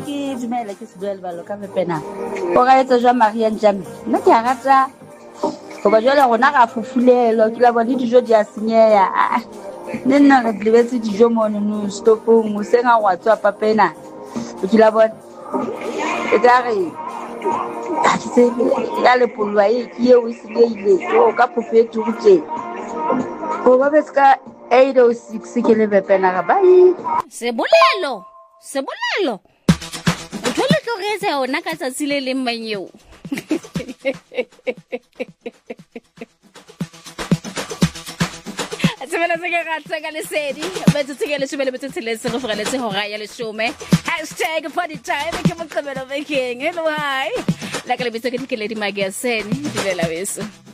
ke dumela ke se duele balo ka pepena o ga etsa jwa Marian Jam nna ke a rata go ba jwale gona ga fufulelo ke la bona dijo di a senyeya ne nna re lebetse dijo mono no stopong o senga wa tswa papena ke la bona e ka re ke se ya le polwa e ke e o senyehile o ka phofetso go tse go ba betska 806 ke le pepena ga bai Sebolelo o thole tlogetse ona ka tsatsi le leng manyeo Sebela se ke ratsa ka lesedi betso tsike le shebele betso tseletse go fureletse ho raya le shome #partytime ke mo tsebela bekeng hello hi la ka le betso ke dikeledi magazine di lela beso